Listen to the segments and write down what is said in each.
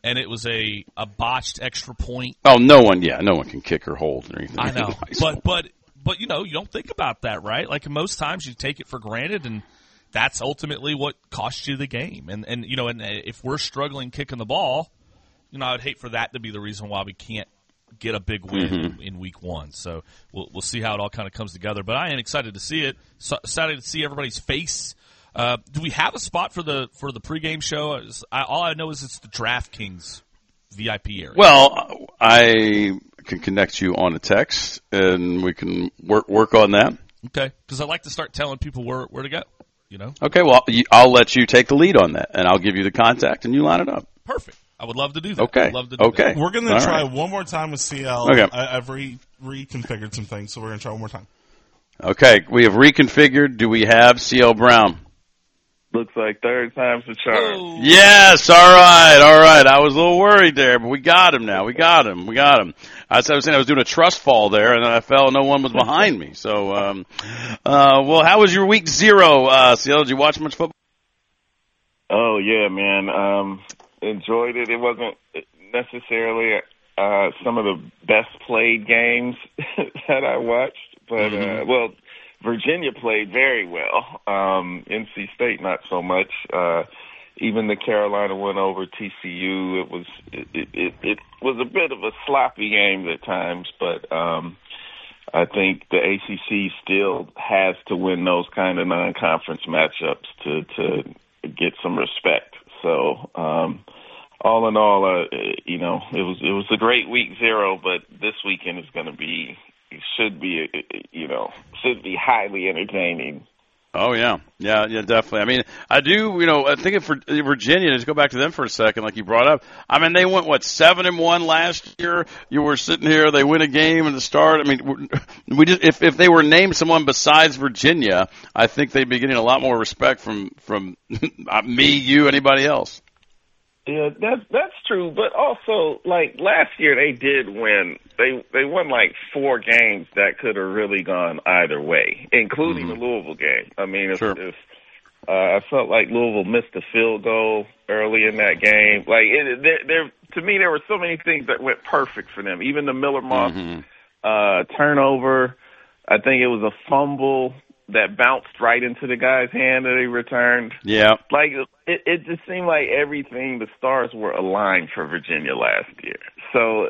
and it was a botched extra point. Oh, no one can kick or hold or anything. I know, but you don't think about that, right? Like most times you take it for granted, and that's ultimately what cost you the game. And if we're struggling kicking the ball, I would hate for that to be the reason why we can't get a big win in week 1. So we'll see how it all kind of comes together. But I am excited to see it. So excited to see everybody's face. Do we have a spot for the pregame show? All I know is it's the DraftKings VIP area. Well, I can connect you on a text, and we can work on that. Okay, because I like to start telling people where to go. Okay, well, I'll let you take the lead on that, and I'll give you the contact, and you line it up. Perfect. I would love to do that. Okay. I'd love to do that. We're going to try one more time with CL. Okay. I've reconfigured some things, so we're going to try one more time. Okay, we have reconfigured. Do we have CL Brown? Looks like third time's the charm. Oh. Yes, all right. I was a little worried there, but we got him now. We got him. I was saying I was doing a trust fall there, and then I fell and no one was behind me. So, well, how was your week 0, CL? Did you watch much football? Oh, yeah, man. Enjoyed it. It wasn't necessarily some of the best played games that I watched, but, Virginia played very well. NC State, not so much. Even the Carolina win over TCU. It was a bit of a sloppy game at times, but I think the ACC still has to win those kind of non-conference matchups to get some respect. So, all in all, it was a great week 0, but this weekend is going to be. Should be highly entertaining. Oh, yeah, definitely. I mean, I do, I think for Virginia, just go back to them for a second, like you brought up. I mean, they went, 7-1 last year? You were sitting here, they win a game at the start. I mean, if they were named someone besides Virginia, I think they'd be getting a lot more respect from me, you, anybody else. Yeah, that's true. But also, like last year, they did win. They won 4 games that could have really gone either way, including the Louisville game. I mean, if I felt like Louisville missed a field goal early in that game, to me, there were so many things that went perfect for them. Even the Miller Moss turnover. I think it was a fumble that bounced right into the guy's hand that he returned. Yeah. It just seemed like everything, the stars were aligned for Virginia last year. So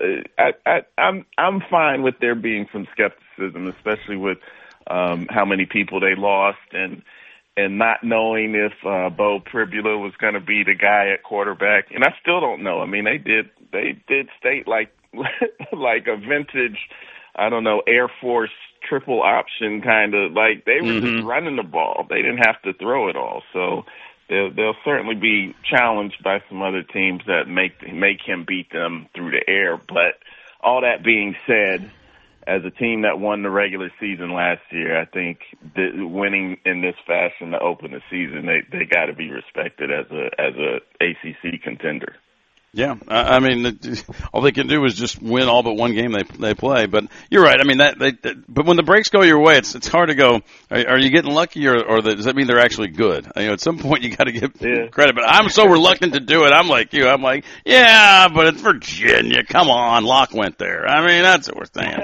I'm fine with there being some skepticism, especially with how many people they lost and not knowing if Bo Pribula was going to be the guy at quarterback. And I still don't know. I mean, they did state like a vintage, I don't know, Air Force triple option kind of, they were just running the ball. They didn't have to throw it all. So they'll certainly be challenged by some other teams that make him beat them through the air. But all that being said, as a team that won the regular season last year, I think winning in this fashion to open the season, they got to be respected as a ACC contender. Yeah, I mean, all they can do is just win all but one game they play. But you're right. I mean, but when the breaks go your way, it's hard to go. Are you getting lucky, or does that mean they're actually good? At some point you got to give credit. But I'm so reluctant to do it. I'm like you. I'm like, yeah, but it's Virginia. Come on, Locke went there. I mean, that's what we're saying.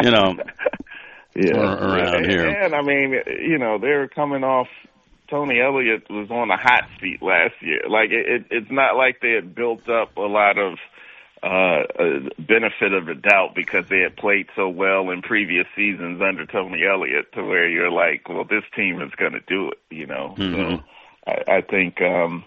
Around here. And I mean, they're coming off. Tony Elliott was on a hot seat last year. It's not like they had built up a lot of benefit of the doubt because they had played so well in previous seasons under Tony Elliott to where you're like, well, this team is going to do it, So I think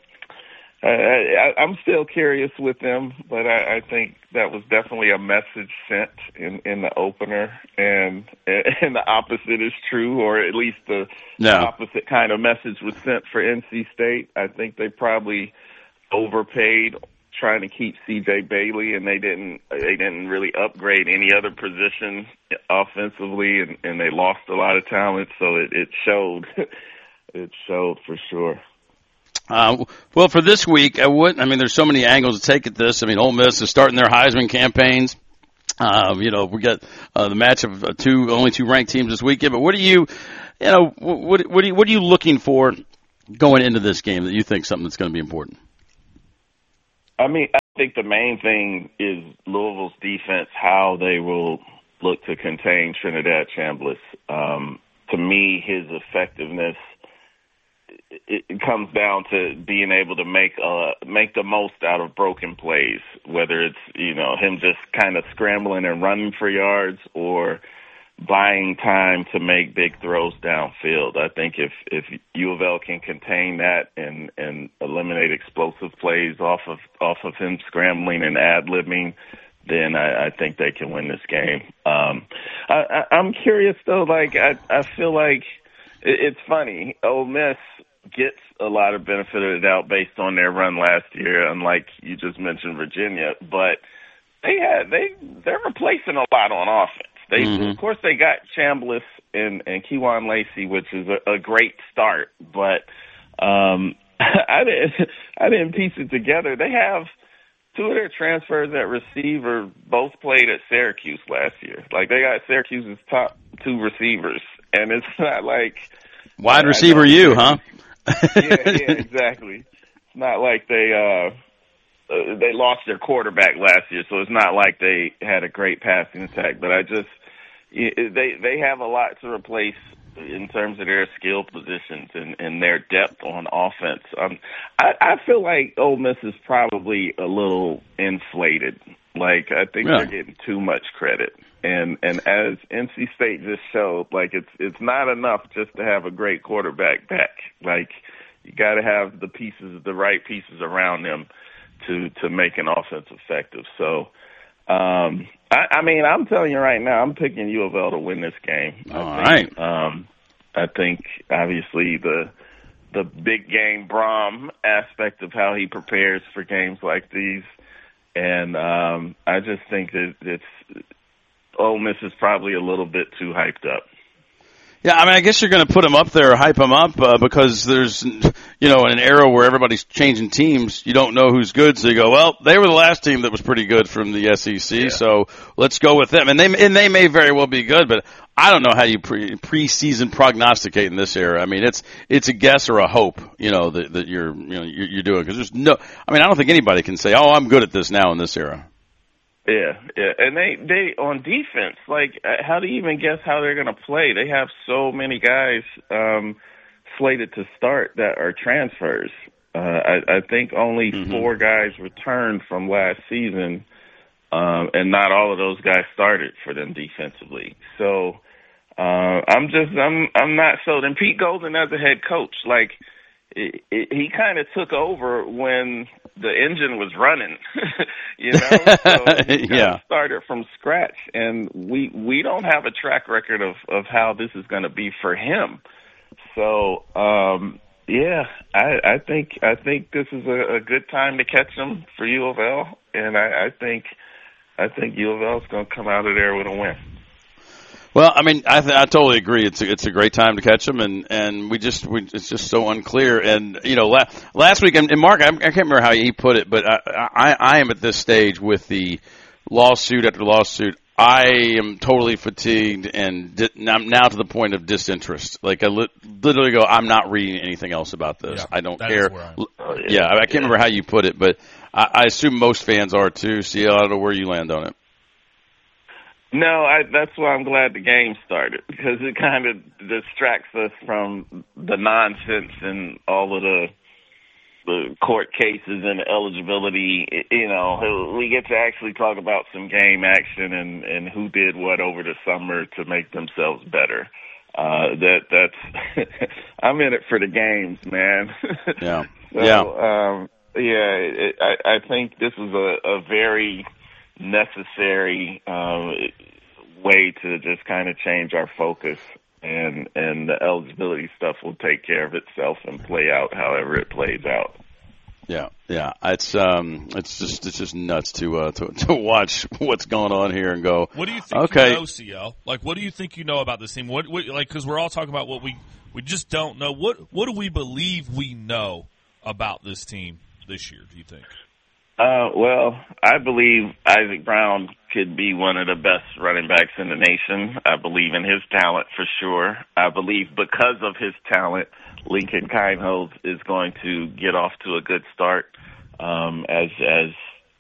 I'm still curious with them, but I think that was definitely a message sent in the opener, and the opposite is true, or at least the opposite kind of message was sent for NC State. I think they probably overpaid trying to keep C.J. Bailey, and they didn't really upgrade any other position offensively, and they lost a lot of talent, so it showed. It showed for sure. Well, for this week, there's so many angles to take at this. I mean, Ole Miss is starting their Heisman campaigns. We got the match of only two ranked teams this weekend. But what are you looking for going into this game that you think something that's going to be important? I mean, think the main thing is Louisville's defense, how they will look to contain Trinidad Chambliss. To me, his effectiveness, it comes down to being able to make the most out of broken plays, whether it's, him just kind of scrambling and running for yards or buying time to make big throws downfield. I think if U of L can contain that and eliminate explosive plays off of him scrambling and ad-libbing, then I think they can win this game. I'm curious though. I feel like it's funny. Ole Miss gets a lot of benefit of the doubt based on their run last year, unlike you just mentioned Virginia. But they're replacing a lot on offense. Of course, they got Chambliss and Kewan Lacey, which is a great start. But I didn't piece it together. They have two of their transfers at receiver both played at Syracuse last year. Like, they got Syracuse's top two receivers, and it's not like wide receiver you, huh? yeah, exactly. It's not like they lost their quarterback last year, so it's not like they had a great passing attack. But they have a lot to replace in terms of their skill positions and their depth on offense. I feel like Ole Miss is probably a little inflated. Like, I think they're getting too much credit. And as NC State just showed, like, it's not enough just to have a great quarterback back. Like, you got to have the right pieces around them to make an offense effective. So, I'm telling you right now, I'm picking U of L to win this game. I think obviously the big game Brom aspect of how he prepares for games like these, and I just think that Ole Miss is probably a little bit too hyped up. Yeah, I guess you're going to put them up there or hype them up because there's, in an era where everybody's changing teams, you don't know who's good. So you go, well, they were the last team that was pretty good from the SEC, so let's go with them. And they may very well be good, but I don't know how you preseason prognosticate in this era. I mean, it's a guess or a hope, that you're doing, because there's no. I don't think anybody can say, oh, I'm good at this now in this era. Yeah, and they on defense, like, how do you even guess how they're going to play? They have so many guys slated to start that are transfers. I think only 4 guys returned from last season, and not all of those guys started for them defensively. So I'm not sold. And Pete Golden as a head coach, like, he kind of took over when the engine was running, So he kind of started from scratch, and we don't have a track record of how this is going to be for him. So I think this is a good time to catch him for U of L, and I think U of L is going to come out of there with a win. Well, I totally agree. It's a great time to catch them, and it's just so unclear. And last week, and Mark, I can't remember how he put it, but I am at this stage with the lawsuit after lawsuit. I am totally fatigued, and I'm now to the point of disinterest. Like, I literally go, I'm not reading anything else about this. Yeah, I don't care. I can't remember how you put it, but I assume most fans are too. See, I don't know where you land on it. No, that's why I'm glad the game started, because it kind of distracts us from the nonsense and all of the court cases and eligibility. We get to actually talk about some game action and who did what over the summer to make themselves better. That's I'm in it for the games, man. Yeah. I think this was a very necessary way to just kind of change our focus, and the eligibility stuff will take care of itself and play out however it plays out. Yeah. It's just nuts to watch what's going on here and go. What do you think you know, CL? Like, what do you think you know about this team? What because we're all talking about what we just don't know. What do we believe we know about this team this year? Do you think? Well, I believe Isaac Brown could be one of the best running backs in the nation. I believe in his talent for sure. I believe because of his talent, Lincoln Kienholz is going to get off to a good start. As